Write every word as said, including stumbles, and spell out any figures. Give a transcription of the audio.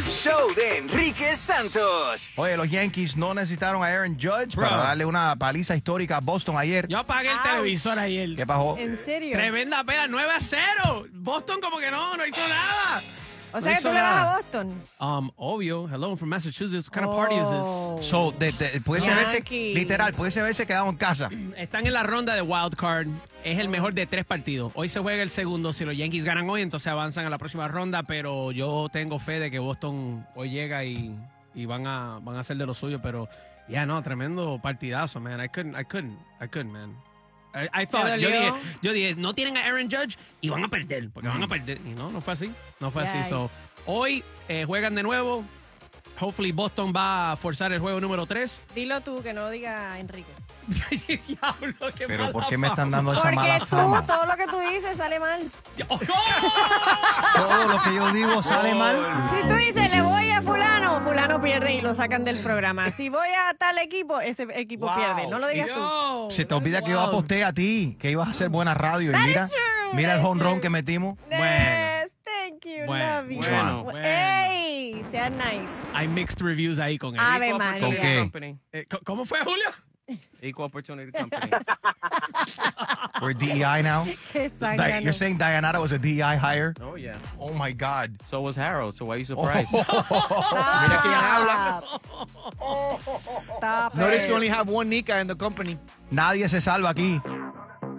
show de Enrique Santos. Oye, los Yankees no necesitaron a Aaron Judge Bro. para darle una paliza histórica a Boston ayer. Yo apagué el Ouch. televisor ayer. ¿Qué pasó? ¿En serio? Tremenda pela, nueve a cero. Boston como que no, no hizo nada. O No sea que hizo tú le vas nada. a Boston. Um, obvio. Hello, I'm from Massachusetts. What kind of party is Oh. So, de, de, pudiese haberse, Yankees. literal, pudiese haberse quedado en casa. this? Están en la ronda de wild card. Es el mejor de tres partidos. Hoy se juega el segundo. Si los Yankees ganan hoy, entonces avanzan a la próxima ronda. Pero yo tengo fe de que Boston hoy llega y, y van a van a hacer de lo suyo. Pero ya no, tremendo partidazo, man. I couldn't, I couldn't, I couldn't, man. I, I thought, yo dolió? dije, yo dije, no tienen a Aaron Judge y van a perder, porque van a perder. Y no, no fue así. No fue así. Yay. So, hoy eh, juegan de nuevo. Hopefully Boston va a forzar el juego número tres. Dilo tú, que no diga Enrique. Diablo, qué Pero mala ¿por qué me están fama. dando esa Porque mala tú, fama? todo lo que tú dices sale mal. ¡Oh! Todo lo que yo digo sale mal. Si tú dices, le voy a fulano, fulano pierde y lo sacan del programa. Si voy a tal equipo, ese equipo Wow. pierde. No lo digas tú. Yo, Se te olvida que yo wow. aposté a ti, que ibas a hacer buena radio. Y That mira, is true, mira that el is home run true. que metimos. Yes, thank you, Bueno, love you. bueno, bueno. Ey, sean nice. Hay mixed reviews ahí con él. Ave Equal María. Opportunity ¿Con qué? Company. Eh, co- ¿Cómo fue, Julio? Equal Opportunity Company. We're D E I now. Qué Di- zángano. You're saying Diana was a D E I hire? Oh, yeah. Oh my God. So was Harold, so why are you surprised? Stop. Mira quién habla. Stop Notice it. you only have one Nika in the company. Nadie se salva aquí.